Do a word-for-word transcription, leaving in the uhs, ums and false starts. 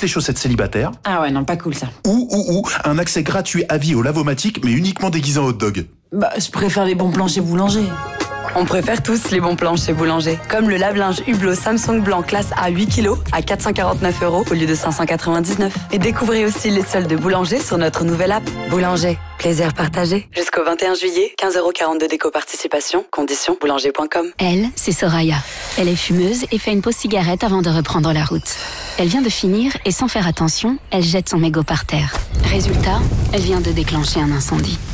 les chaussettes célibataires. Ah ouais, non, pas cool ça. Ou, ou, ou, un accès gratuit à vie au Lavomatic, mais uniquement déguisé en hot dog. Bah, je préfère les bons plans chez Boulanger. On préfère tous les bons plans chez Boulanger. Comme le lave-linge Hublot Samsung blanc classe A huit kilos à quatre cent quarante-neuf euros au lieu de cinq cent quatre-vingt-dix-neuf. Et découvrez aussi les soldes de Boulanger sur notre nouvelle app. Boulanger, plaisir partagé. Jusqu'au vingt et un juillet, quinze euros quarante-deux d'éco-participation. Conditions boulanger point com. Elle, c'est Soraya. Elle est fumeuse et fait une pause cigarette avant de reprendre la route. Elle vient de finir et sans faire attention, elle jette son mégot par terre. Résultat, elle vient de déclencher un incendie.